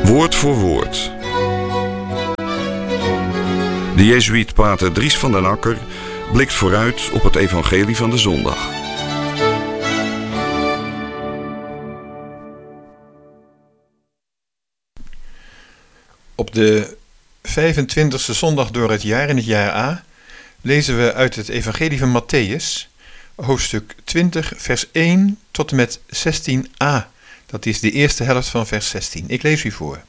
Woord voor woord. De jezuïet pater Dries van den Akker blikt vooruit op het evangelie van de zondag. Op de 25e zondag door het jaar in het jaar A lezen we uit het evangelie van Matthäus, hoofdstuk 20, vers 1 tot en met 16a. Dat is de eerste helft van vers 16. Ik lees u voor.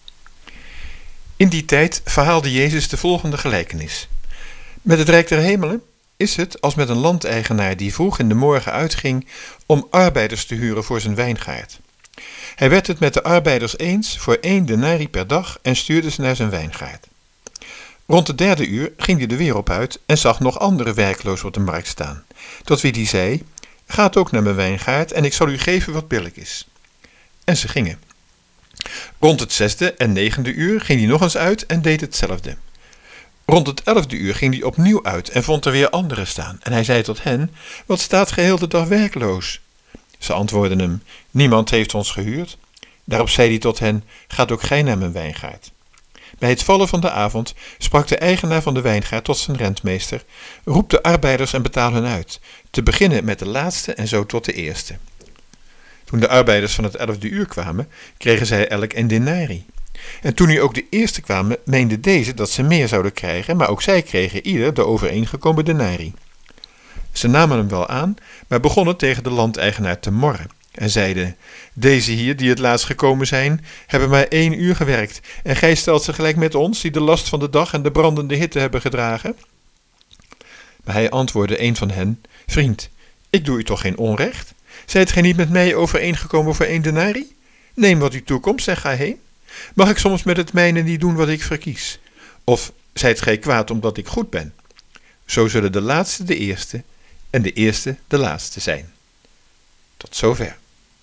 In die tijd verhaalde Jezus de volgende gelijkenis. Met het rijk der hemelen is het als met een landeigenaar die vroeg in de morgen uitging om arbeiders te huren voor zijn wijngaard. Hij werd het met de arbeiders eens voor 1 denarii per dag en stuurde ze naar zijn wijngaard. Rond het 3e uur ging hij de weer op uit en zag nog andere werklozen op de markt staan, tot wie die zei: "Gaat ook naar mijn wijngaard en ik zal u geven wat billijk is." En ze gingen. Rond het 6e en 9e uur ging hij nog eens uit en deed hetzelfde. Rond het 11e uur ging hij opnieuw uit en vond er weer anderen staan. En hij zei tot hen: "Wat staat geheel de dag werkloos?" Ze antwoordden hem: "Niemand heeft ons gehuurd." Daarop zei hij tot hen: "Gaat ook gij naar mijn wijngaard." Bij het vallen van de avond sprak de eigenaar van de wijngaard tot zijn rentmeester: "Roep de arbeiders en betaal hen uit, te beginnen met de laatste en zo tot de eerste." Toen de arbeiders van het 11e uur kwamen, kregen zij elk 1 denarii. En toen nu ook de eerste kwamen, meenden deze dat ze meer zouden krijgen, maar ook zij kregen ieder de overeengekomen denarii. Ze namen hem wel aan, maar begonnen tegen de landeigenaar te morren en zeiden: "Deze hier, die het laatst gekomen zijn, hebben maar 1 uur gewerkt, en gij stelt ze gelijk met ons, die de last van de dag en de brandende hitte hebben gedragen?" Maar hij antwoordde een van hen: "Vriend, ik doe u toch geen onrecht? Zijt gij niet met mij overeengekomen voor 1 denarii? Neem wat u toekomt en ga heen. Mag ik soms met het mijne niet doen wat ik verkies? Of zijt gij kwaad omdat ik goed ben? Zo zullen de laatste de eerste en de eerste de laatste zijn." Tot zover.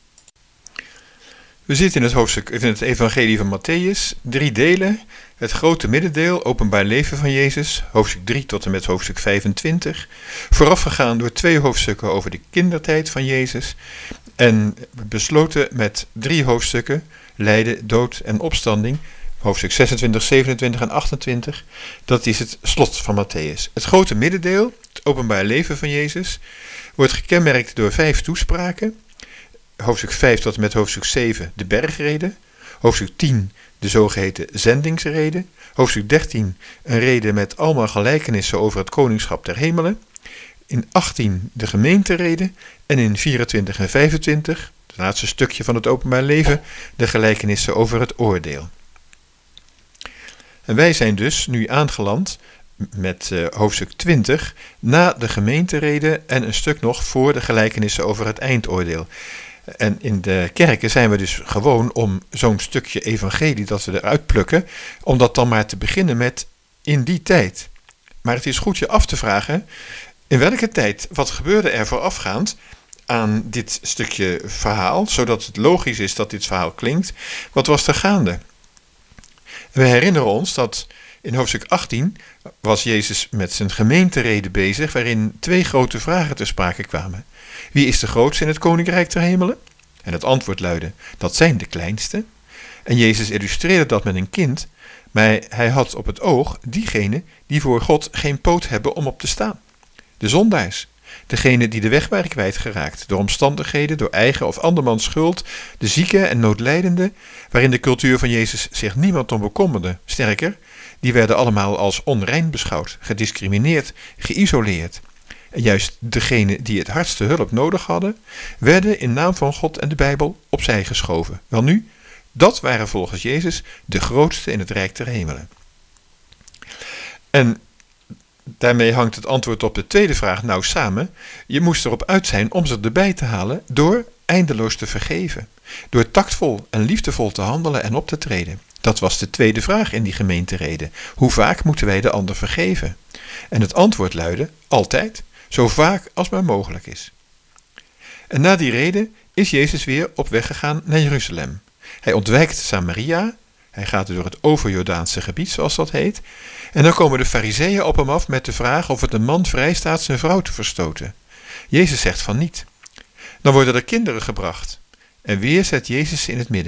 We zitten in het evangelie van Matthäus, 3 delen. Het grote middendeel, openbaar leven van Jezus, hoofdstuk 3 tot en met hoofdstuk 25. Voorafgegaan door 2 hoofdstukken over de kindertijd van Jezus. En besloten met 3 hoofdstukken, lijden, dood en opstanding, hoofdstuk 26, 27 en 28. Dat is het slot van Matthäus. Het grote middendeel, het openbaar leven van Jezus, wordt gekenmerkt door 5 toespraken. Hoofdstuk 5 tot en met hoofdstuk 7 de bergrede. Hoofdstuk 10 de zogeheten zendingsrede. Hoofdstuk 13 een rede met allemaal gelijkenissen over het koningschap der hemelen. In 18 de gemeenterede. En in 24 en 25, het laatste stukje van het openbaar leven, de gelijkenissen over het oordeel. En wij zijn dus nu aangeland met hoofdstuk 20 na de gemeenterede en een stuk nog voor de gelijkenissen over het eindoordeel. En in de kerken zijn we dus gewoon om zo'n stukje evangelie dat we eruit plukken, om dat dan maar te beginnen met in die tijd. Maar het is goed je af te vragen, in welke tijd, wat gebeurde er voorafgaand aan dit stukje verhaal, zodat het logisch is dat dit verhaal klinkt. Wat was er gaande? We herinneren ons dat in hoofdstuk 18 was Jezus met zijn gemeenterede bezig, waarin 2 grote vragen ter sprake kwamen. Wie is de grootste in het koninkrijk der hemelen? En het antwoord luidde: dat zijn de kleinste. En Jezus illustreerde dat met een kind, maar hij had op het oog diegenen die voor God geen poot hebben om op te staan. De zondaars, degenen die de weg waren kwijtgeraakt, door omstandigheden, door eigen of andermans schuld, de zieken en noodlijdenden, waarin de cultuur van Jezus zich niemand om bekommerde. Sterker, die werden allemaal als onrein beschouwd, gediscrimineerd, geïsoleerd. En juist degenen die het hardste hulp nodig hadden, werden in naam van God en de Bijbel opzij geschoven. Welnu, dat waren volgens Jezus de grootste in het rijk der hemelen. En daarmee hangt het antwoord op de tweede vraag nou samen. Je moest erop uit zijn om ze erbij te halen door eindeloos te vergeven. Door tactvol en liefdevol te handelen en op te treden. Dat was de tweede vraag in die gemeenterede. Hoe vaak moeten wij de ander vergeven? En het antwoord luidde: altijd, zo vaak als maar mogelijk is. En na die rede is Jezus weer op weg gegaan naar Jeruzalem. Hij ontwijkt Samaria, hij gaat door het overjordaanse gebied, zoals dat heet. En dan komen de farizeeën op hem af met de vraag of het een man vrijstaat zijn vrouw te verstoten. Jezus zegt van niet. Dan worden er kinderen gebracht. En weer zet Jezus ze in het midden.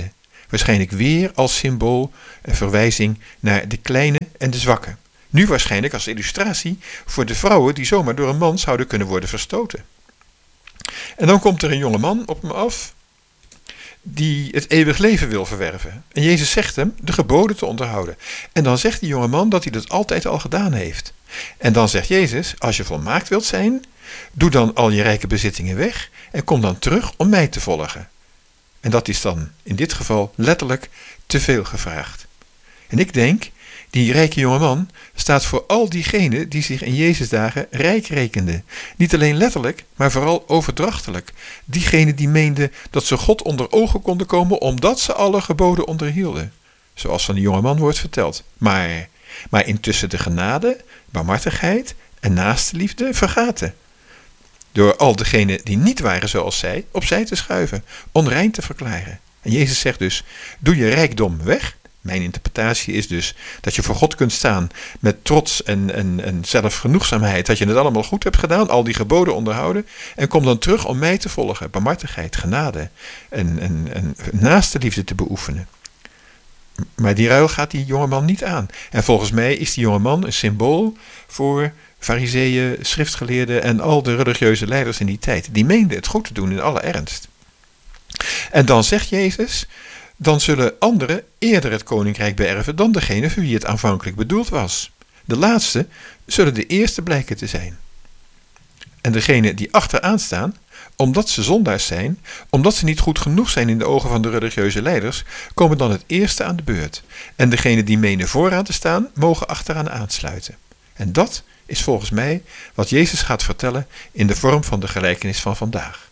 Waarschijnlijk weer als symbool en verwijzing naar de kleine en de zwakke. Nu waarschijnlijk als illustratie voor de vrouwen die zomaar door een man zouden kunnen worden verstoten. En dan komt er een jonge man op hem af die het eeuwig leven wil verwerven. En Jezus zegt hem de geboden te onderhouden. En dan zegt die jonge man dat hij dat altijd al gedaan heeft. En dan zegt Jezus, als je volmaakt wilt zijn, doe dan al je rijke bezittingen weg en kom dan terug om mij te volgen. En dat is dan in dit geval letterlijk te veel gevraagd. En ik denk, die rijke jongeman staat voor al diegenen die zich in Jezus' dagen rijk rekenden. Niet alleen letterlijk, maar vooral overdrachtelijk. Diegenen die meenden dat ze God onder ogen konden komen omdat ze alle geboden onderhielden. Zoals van die jongeman wordt verteld. Maar intussen de genade, barmhartigheid en naastenliefde vergaten. Door al degenen die niet waren zoals zij, opzij te schuiven, onrein te verklaren. En Jezus zegt dus, doe je rijkdom weg. Mijn interpretatie is dus dat je voor God kunt staan met trots en zelfgenoegzaamheid, dat je het allemaal goed hebt gedaan, al die geboden onderhouden, en kom dan terug om mij te volgen, barmhartigheid, genade en naastenliefde te beoefenen. Maar die ruil gaat die jongeman niet aan. En volgens mij is die jongeman een symbool voor farizeeën, schriftgeleerden en al de religieuze leiders in die tijd. Die meenden het goed te doen in alle ernst. En dan zegt Jezus, dan zullen anderen eerder het koninkrijk beërven dan degene voor wie het aanvankelijk bedoeld was. De laatste zullen de eerste blijken te zijn. En degenen die achteraan staan, omdat ze zondaars zijn, omdat ze niet goed genoeg zijn in de ogen van de religieuze leiders, komen dan het eerste aan de beurt. En degenen die menen vooraan te staan, mogen achteraan aansluiten. En dat is volgens mij wat Jezus gaat vertellen in de vorm van de gelijkenis van vandaag.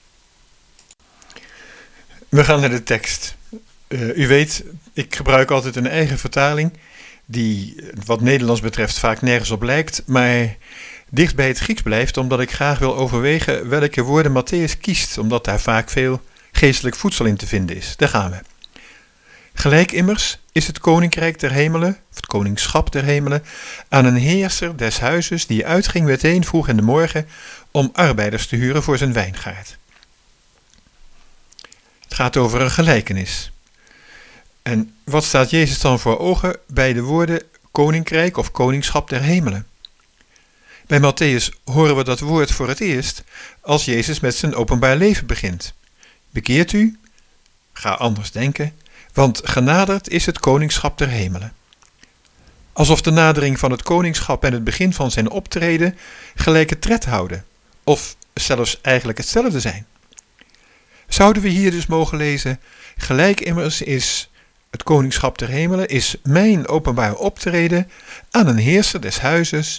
We gaan naar de tekst. U weet, ik gebruik altijd een eigen vertaling die wat Nederlands betreft vaak nergens op lijkt, maar dicht bij het Grieks blijft omdat ik graag wil overwegen welke woorden Mattheüs kiest, omdat daar vaak veel geestelijk voedsel in te vinden is. Daar gaan we. Gelijk immers is het koninkrijk der hemelen, of het koningschap der hemelen, aan een heerser des huizes die uitging meteen vroeg in de morgen om arbeiders te huren voor zijn wijngaard. Het gaat over een gelijkenis. En wat staat Jezus dan voor ogen bij de woorden koninkrijk of koningschap der hemelen? Bij Mattheüs horen we dat woord voor het eerst als Jezus met zijn openbaar leven begint. Bekeert u, ga anders denken, want genaderd is het koningschap der hemelen. Alsof de nadering van het koningschap en het begin van zijn optreden gelijke tred houden, of zelfs eigenlijk hetzelfde zijn. Zouden we hier dus mogen lezen, gelijk immers is het koningschap der hemelen, is mijn openbaar optreden aan een heerser des huizes.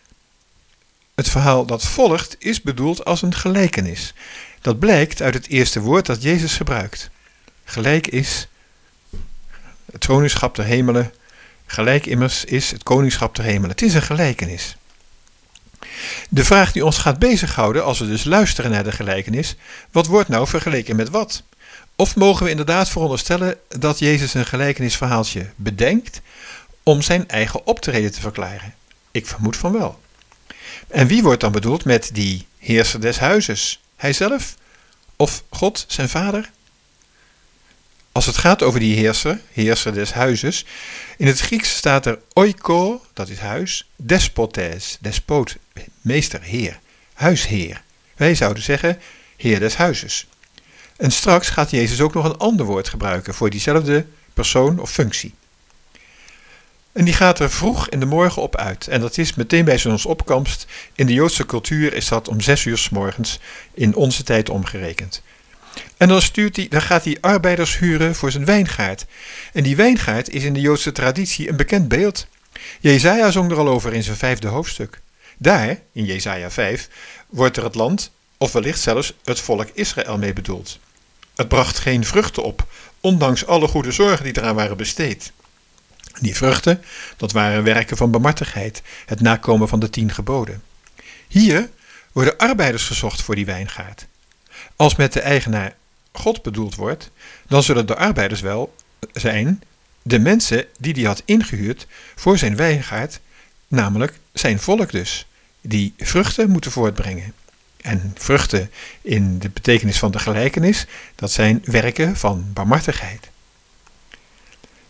Het verhaal dat volgt is bedoeld als een gelijkenis. Dat blijkt uit het eerste woord dat Jezus gebruikt. Gelijk is het koningschap der hemelen. Gelijk immers is het koningschap der hemelen. Het is een gelijkenis. De vraag die ons gaat bezighouden als we dus luisteren naar de gelijkenis, wat wordt nou vergeleken met wat? Of mogen we inderdaad veronderstellen dat Jezus een gelijkenisverhaaltje bedenkt om zijn eigen optreden te verklaren? Ik vermoed van wel. En wie wordt dan bedoeld met die heerser des huizes? Hij zelf? Of God, zijn vader? Als het gaat over die heerser des huizes, in het Grieks staat er oiko, dat is huis, despotes, despoot, meester, heer, huisheer. Wij zouden zeggen heer des huizes. En straks gaat Jezus ook nog een ander woord gebruiken voor diezelfde persoon of functie. En die gaat er vroeg in de morgen op uit. En dat is meteen bij zonsopkomst. In de Joodse cultuur is dat om 6 uur 's morgens in onze tijd omgerekend. En dan gaat hij arbeiders huren voor zijn wijngaard. En die wijngaard is in de Joodse traditie een bekend beeld. Jesaja zong er al over in zijn 5e hoofdstuk. Daar, in Jesaja 5, wordt er het land, of wellicht zelfs het volk Israël mee bedoeld. Het bracht geen vruchten op, ondanks alle goede zorgen die eraan waren besteed. Die vruchten, dat waren werken van barmhartigheid, het nakomen van de 10 geboden. Hier worden arbeiders gezocht voor die wijngaard. Als met de eigenaar God bedoeld wordt, dan zullen de arbeiders wel zijn de mensen die hij had ingehuurd voor zijn wijngaard, namelijk zijn volk dus, die vruchten moeten voortbrengen. En vruchten in de betekenis van de gelijkenis, dat zijn werken van barmhartigheid.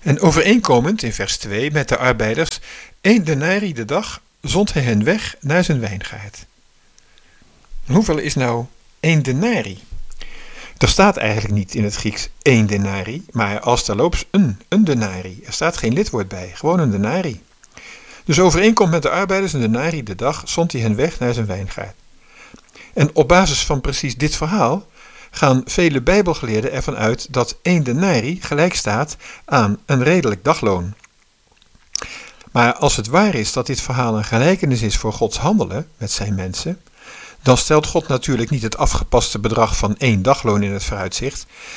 En overeenkomend in vers 2 met de arbeiders 1 denarii de dag zond hij hen weg naar zijn wijngaard. Hoeveel is nou 1 denarii? Er staat eigenlijk niet in het Grieks 1 denarii, maar als terloops een denarii. Er staat geen lidwoord bij, gewoon een denarii. Dus overeenkomt met de arbeiders 1 denarii de dag zond hij hen weg naar zijn wijngaard. En op basis van precies dit verhaal gaan vele bijbelgeleerden ervan uit dat 1 denarii gelijk staat aan een redelijk dagloon. Maar als het waar is dat dit verhaal een gelijkenis is voor Gods handelen met zijn mensen, dan stelt God natuurlijk niet het afgepaste bedrag van 1 dagloon in het vooruitzicht,